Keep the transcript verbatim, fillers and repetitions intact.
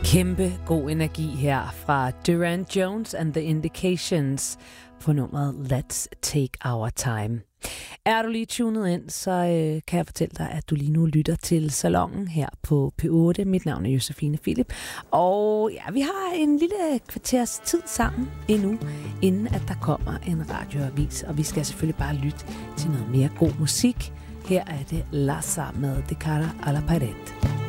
Kæmpe god energi her fra Duran Jones and the Indications på nummeret Let's Take Our Time. Er du lige tunet ind, så øh, kan jeg fortælle dig, at du lige nu lytter til Salonen her på P otte. Mit navn er Josefine Philip, og ja, vi har en lille kvarters tid sammen endnu, inden at der kommer en radioavis, og vi skal selvfølgelig bare lytte til noget mere god musik. Her er det Lassa med De Cara a la Pared.